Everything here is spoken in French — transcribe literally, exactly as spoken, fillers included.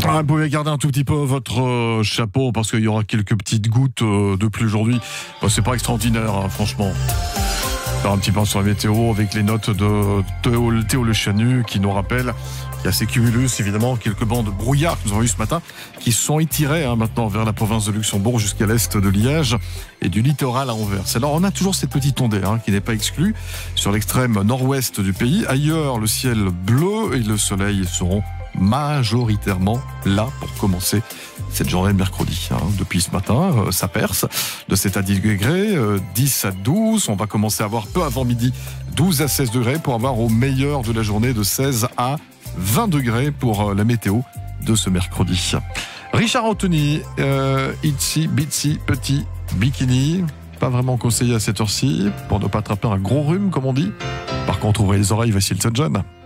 Ah, vous pouvez garder un tout petit peu votre euh, chapeau parce qu'il y aura quelques petites gouttes euh, de pluie aujourd'hui. Bon, c'est pas extraordinaire, hein, franchement. Faire un petit point sur la météo avec les notes de Théo, Théo Le Chanu qui nous rappelle qu'il y a ces cumulus, évidemment, quelques bancs de brouillard que nous avons eu ce matin qui se sont étirés hein, maintenant vers la province de Luxembourg jusqu'à l'est de Liège et du littoral à Anvers. Alors on a toujours cette petite ondée hein, qui n'est pas exclue sur l'extrême nord-ouest du pays. Ailleurs, le ciel bleu et le soleil seront majoritairement là pour commencer cette journée de mercredi. Hein. Depuis ce matin, euh, ça perce de sept à dix degrés, euh, dix à douze. On va commencer à avoir peu avant midi douze à seize degrés pour avoir au meilleur de la journée de seize à vingt degrés pour euh, la météo de ce mercredi. Richard Anthony, euh, Itsy Bitsy Petit Bikini, pas vraiment conseillé à cette heure-ci pour ne pas attraper un gros rhume comme on dit. Par contre, ouvrez les oreilles, voici Elton John.